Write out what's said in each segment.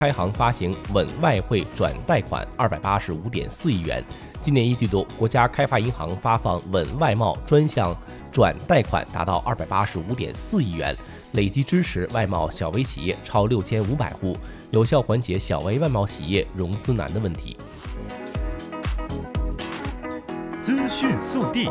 开行发行稳外汇转贷款285.4亿元。今年一季度，国家开发银行发放稳外贸专项转贷款达到285.4亿元，累计支持外贸小微企业超6500户，有效缓解小微外贸企业融资难的问题。 资讯速递。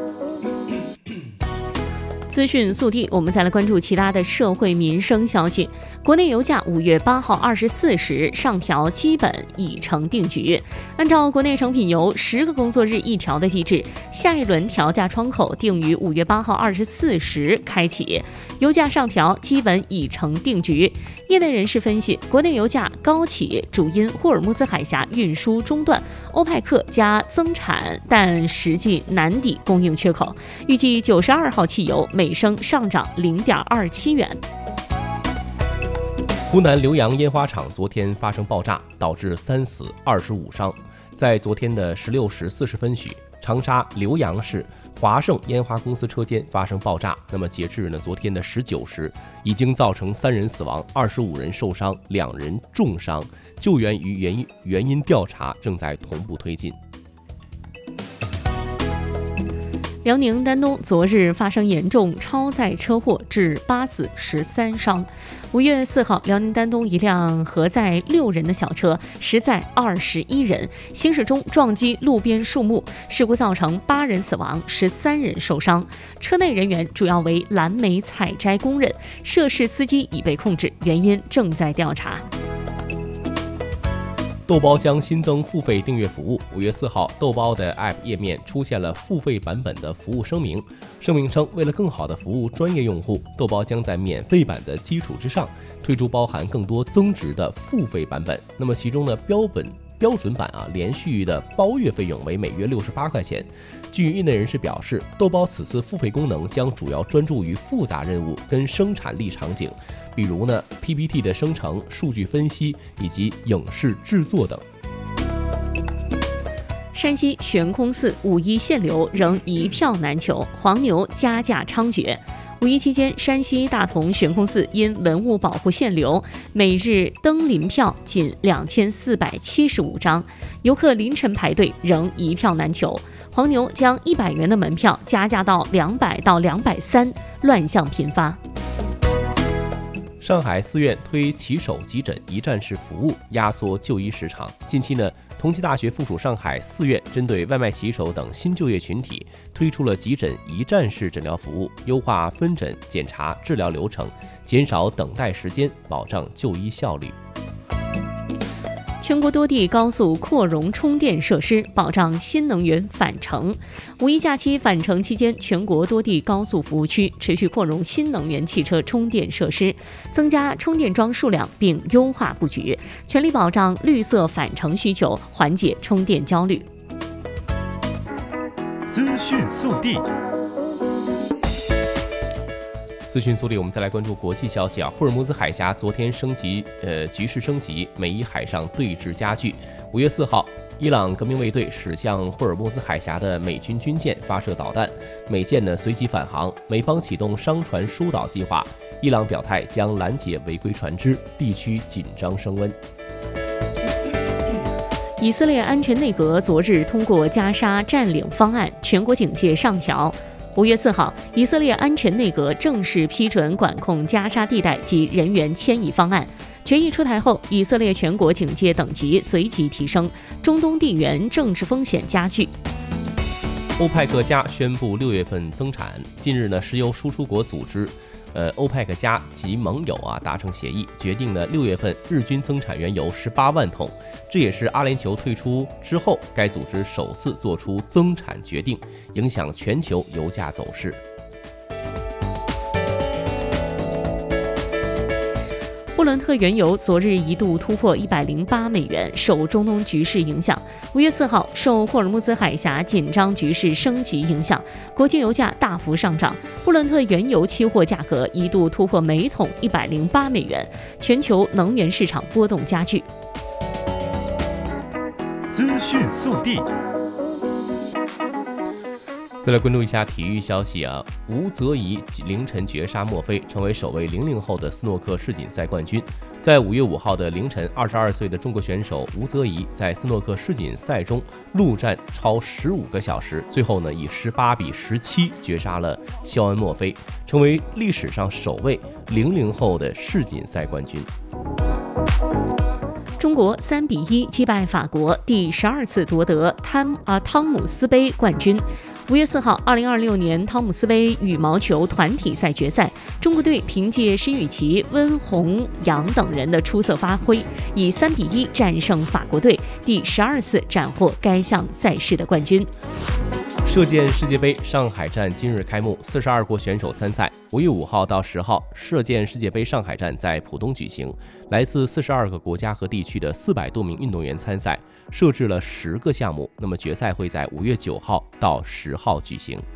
资讯速递，我们再来关注其他的社会民生消息。国内油价5月8号24时上调基本已成定局。按照国内成品油10个工作日一调的机制，下一轮调价窗口定于5月8号24时开启，油价上调基本已成定局。业内人士分析，国内油价高企主因霍尔木兹海峡运输中断，欧派克加增产，但实际难抵供应缺口。预计92号汽油每升上涨0.27元。 湖南浏阳烟花厂昨天发生爆炸，导致3死25伤。在昨天的16时40分许，长沙浏阳市华盛烟花公司车间发生爆炸。那么截至昨天的19时，已经造成3人死亡，25人受伤，2人重伤。救援与原因调查正在同步推进。 辽宁丹东昨日发生严重超载车祸，致8死13伤。5月4号，辽宁丹东一辆核载6人的小车实载21人，行驶中撞击路边树木，事故造成8人死亡，13人受伤。车内人员主要为蓝莓采摘工人，涉事司机已被控制，原因正在调查。 豆包将新增付费订阅服务。5月4号，豆包的 App 页面出现了付费版本的服务声明。声明称，为了更好地服务专业用户，豆包将在免费版的基础之上推出包含更多增值的付费版本。那么其中的标准版连续的包月费用为每月68块钱。据业内人士表示，豆包此次付费功能将主要专注于复杂任务跟生产力场景，比如PPT 的生成、数据分析以及影视制作等。 山西悬空寺5·1限流仍一票难求，黄牛加价猖獗。5·1期间，山西大同悬空寺因文物保护限流，每日登临票仅2475张，游客凌晨排队仍一票难求。黄牛将100元的门票加价到200到230，乱象频发。 上海4院推骑手急诊一站式服务，压缩就医时长。近期同济大学附属上海4院针对外卖骑手等新就业群体，推出了急诊一站式诊疗服务，优化分诊、检查、治疗流程，减少等待时间，保障就医效率。 全国多地高速扩容充电设施，保障新能源返程。5·1假期返程期间，全国多地高速服务区持续扩容新能源汽车充电设施，增加充电桩数量并优化布局，全力保障绿色返程需求，缓解充电焦虑。 资讯速递。 资讯速递，我们再来关注国际消息霍尔木兹海峡昨天局势升级，美伊海上对峙加剧。5月4号，伊朗革命卫队驶向霍尔木兹海峡的美军军舰发射导弹，美舰随即返航，美方启动商船疏导计划，伊朗表态将拦截违规船只，地区紧张升温。 以色列安全内阁昨日通过加沙占领方案，全国警戒上调。5月4号，以色列安全内阁正式批准管控加沙地带及人员迁移方案。决议出台后，以色列全国警戒等级随即提升，中东地缘政治风险加剧。 欧派克加宣布6月份增产。近日石油输出国组织欧派克加及盟友达成协议，决定6月份日均增产原油18万桶，这也是阿联酋退出之后该组织首次做出增产决定，影响全球油价走势。 布伦特原油昨日一度突破108美元，受中东局势影响。5月4号，受霍尔木兹海峡紧张局势升级影响，国际油价大幅上涨，布伦特原油期货价格一度突破每桶108美元，全球能源市场波动加剧。 资讯速递。 再来关注一下体育消息啊，吴泽怡凌晨绝杀墨菲，成为首位00后的斯诺克世锦赛冠军。在5月5号的凌晨，22岁的中国选手吴泽怡在斯诺克世锦赛中陆战超15个小时，最后呢以18比17绝杀了肖恩·墨菲，成为历史上首位00后的世锦赛冠军。 中国3比1击败法国，第12次夺得汤姆斯杯冠军。5月4号，2026年汤姆斯杯羽毛球团体赛决赛，中国队凭借申雨琦、温宏洋等人的出色发挥，以3比1战胜法国队，第12次斩获该项赛事的冠军。 射箭世界杯上海站今日开幕，42国选手参赛。5月5号到10号，射箭世界杯上海站在浦东举行，来自42个国家和地区的400多名运动员参赛，设置了10个项目。那么决赛会在5月9号到10号举行。